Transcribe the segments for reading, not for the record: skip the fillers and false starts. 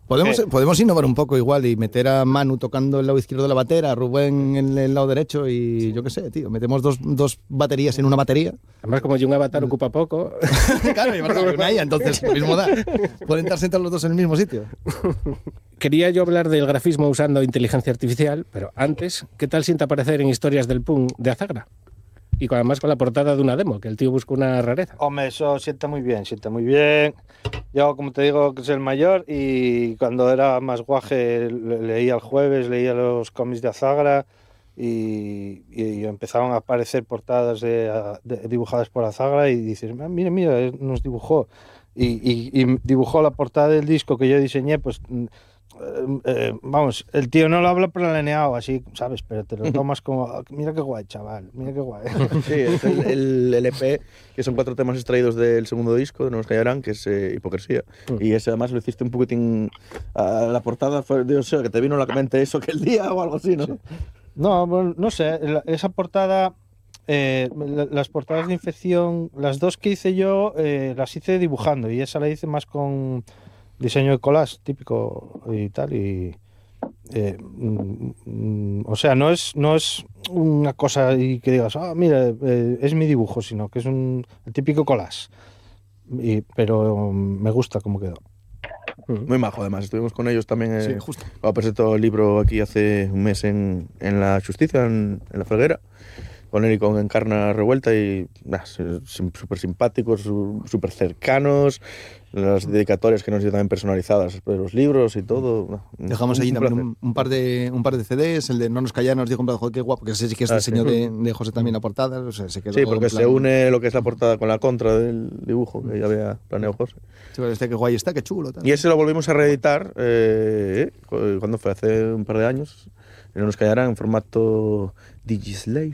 Podemos innovar un poco igual y meter a Manu tocando el lado izquierdo de la batera, a Rubén en el lado derecho y yo qué sé, tío. Metemos dos baterías en una batería. Además, como un avatar ocupa poco. Claro, y una ella, entonces lo mismo da. Pueden estar sentados los dos en el mismo sitio. Quería yo hablar del grafismo usando inteligencia artificial, pero antes, ¿qué tal siente aparecer en Historias del Punk de Azagra? Y además con la portada de una demo, que el tío busca una rareza. Hombre, eso sienta muy bien, sienta muy bien. Yo, como te digo, que soy el mayor y cuando era más guaje leía el jueves, leía los cómics de Azagra y empezaron a aparecer portadas dibujadas por Azagra y dices, mira, nos dibujó. Y dibujó la portada del disco que yo diseñé, pues... vamos, el tío no lo habla planeado así, ¿sabes? Pero te lo tomas como, mira qué guay, chaval, mira qué guay. Sí, es el EP, que son 4 temas extraídos del segundo disco de No nos callarán, que es Hipocresía. Y ese además lo hiciste un poquitín a la portada, fue, Dios sé, que te vino a la mente eso aquel día o algo así, ¿no? Sí. No, bueno, no sé, esa portada, las portadas de Infección, las dos que hice yo, las hice dibujando y esa la hice más con diseño de collage típico y tal o sea, no es una cosa y que digas, mira, es mi dibujo, sino que es el típico collage, pero me gusta cómo quedó. Muy majo, además, estuvimos con ellos también. Sí, justo. Presentó el libro aquí hace un mes en la Justicia, en la Felguera, con él y con Encarna Revuelta, y súper simpáticos, súper cercanos, las dedicatorias que nos dio también personalizadas de los libros y todo. Dejamos allí también un par de CDs, el de No nos callarán, nos dijo, joder, qué guapo, que ese sí que es diseño de José también la portada, o sea, se quedó, sí, porque se une lo que es la portada con la contra del dibujo que ya había planeado José. Sí, pero qué guay está, qué chulo. Y ese lo volvimos a reeditar, cuando fue hace un par de años, No nos callarán en formato Digislave.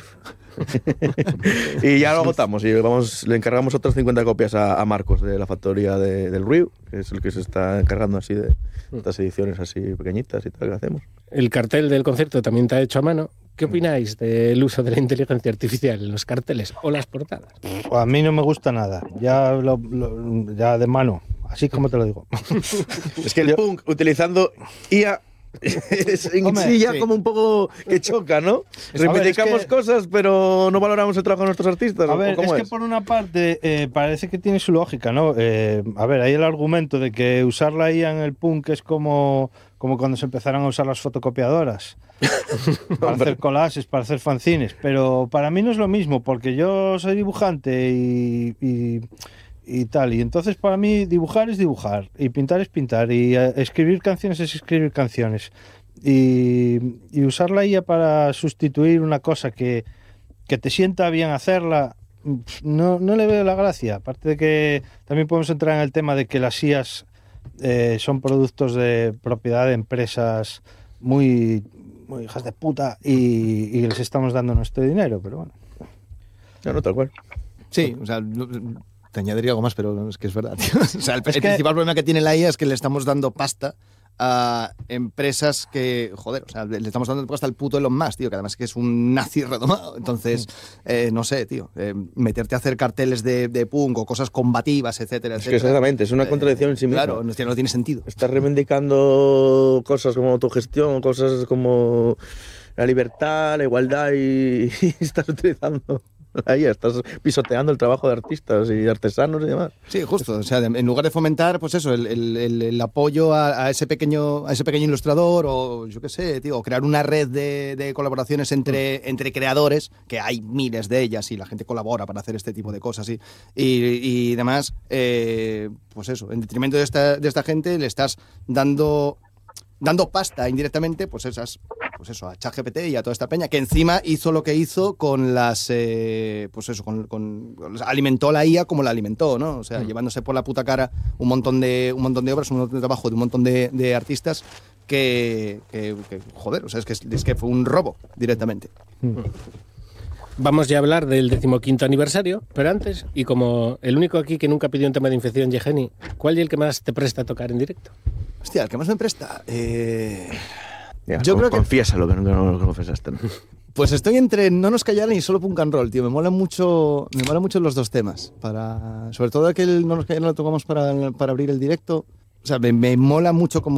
Y ya lo agotamos y le encargamos otras 50 copias a Marcos de la factoría del Río, que es el que se está encargando así de estas ediciones así pequeñitas y tal que hacemos. El cartel del concierto también está hecho a mano. ¿Qué opináis del uso de la inteligencia artificial en los carteles o las portadas? A mí no me gusta nada, ya de mano, así como te lo digo. Es que el punk utilizando IA es en sí ya como un poco que choca, ¿no? Reivindicamos cosas, pero no valoramos el trabajo de nuestros artistas. A ver, que por una parte parece que tiene su lógica, ¿no? A ver, hay el argumento de que usar la IA en el punk es como cuando se empezaron a usar las fotocopiadoras para hacer collages, para hacer fanzines, pero para mí no es lo mismo, porque yo soy dibujante y tal, y entonces para mí dibujar es dibujar y pintar es pintar y escribir canciones es escribir canciones y usar la IA para sustituir una cosa que te sienta bien hacerla, no le veo la gracia. Aparte de que también podemos entrar en el tema de que las IAs son productos de propiedad de empresas muy hijas de puta y les estamos dando nuestro dinero, pero bueno. No, tal cual. Sí, o sea, te añadiría algo más, pero es que es verdad, tío. O sea, el principal problema que tiene la IA es que le estamos dando pasta a empresas que, joder, o sea, le estamos dando pasta al puto Elon Musk, tío, que además que es un nazi redomado. Entonces, no sé, tío, meterte a hacer carteles de punk o cosas combativas, etcétera, es que exactamente, es una contradicción en sí misma. Claro, no tiene sentido. Estás reivindicando cosas como autogestión, cosas como la libertad, la igualdad y estás utilizando... Ahí estás pisoteando el trabajo de artistas y artesanos y demás. Sí, justo. O sea, en lugar de fomentar, pues eso, el apoyo a ese pequeño ilustrador o yo qué sé, tío, o crear una red de colaboraciones entre creadores, que hay miles de ellas y la gente colabora para hacer este tipo de cosas y demás, pues eso, en detrimento de esta gente le estás dando pasta indirectamente, pues eso, a ChatGPT y a toda esta peña, que encima hizo lo que hizo con las, pues eso, alimentó la IA como la alimentó, ¿no? O sea, llevándose por la puta cara un montón de obras, un montón de trabajo de un montón de artistas que joder, o sea, es que fue un robo directamente. Vamos ya a hablar del 15º aniversario, pero antes, y como el único aquí que nunca pidió un tema de Infección, Yegeni, ¿cuál es el que más te presta a tocar en directo? Hostia, el que más me presta. Ya, yo creo que confiésalo, que nunca lo confesaste, ¿no? Pues estoy entre No nos callaran y solo Punk and Roll, tío. Me mola mucho los dos temas. Sobre todo aquel No nos callaran lo tocamos para abrir el directo. O sea, me mola mucho como